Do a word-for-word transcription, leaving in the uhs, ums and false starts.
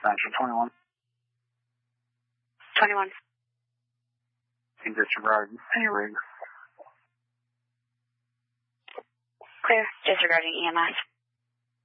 Central twenty-one. twenty-one. Disregarding any rigs. Clear. Disregarding E M S.